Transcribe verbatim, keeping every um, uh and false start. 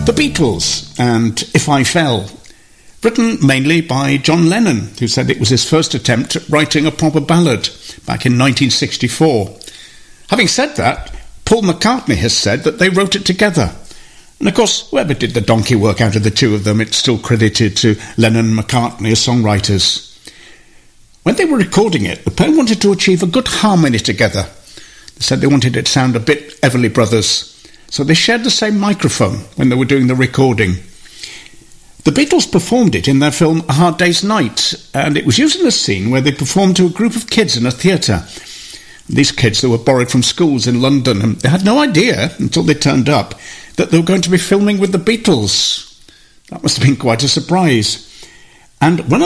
The Beatles and If I Fell, written mainly by John Lennon, who said it was his first attempt at writing a proper ballad back in nineteen sixty-four. Having said that, Paul McCartney has said that they wrote it together. And of course, whoever did the donkey work out of the two of them, it's still credited to Lennon and McCartney as songwriters. When they were recording it, the pair wanted to achieve a good harmony together. They said they wanted it to sound a bit Everly Brothers, so they shared the same microphone when they were doing the recording. The Beatles performed it in their film A Hard Day's Night, and it was used in a scene where they performed to a group of kids in a theatre. These kids, they were borrowed from schools in London, and they had no idea, until they turned up, that they were going to be filming with the Beatles. That must have been quite a surprise. And one